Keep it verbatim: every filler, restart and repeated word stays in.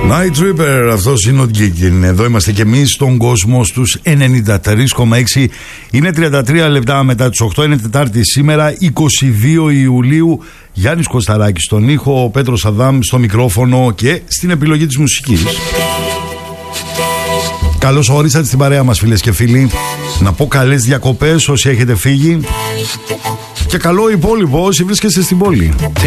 Night Tripper, αυτός είναι ο Γκίγκιν. Εδώ είμαστε και εμείς στον κόσμο στους ενενήντα τρία κόμμα έξι. Είναι τριάντα τρία λεπτά μετά τις οκτώ. Είναι Τετάρτη σήμερα, είκοσι δύο Ιουλίου. Γιάννης Κωσταράκης στον ήχο, ο Πέτρος Αδάμ στο μικρόφωνο και στην επιλογή της μουσικής. Καλώς ορίσατε στην παρέα μας, φίλες και φίλοι. Να πω καλές διακοπές όσοι έχετε φύγει. Και καλό υπόλοιπο όσοι βρίσκεστε στην πόλη.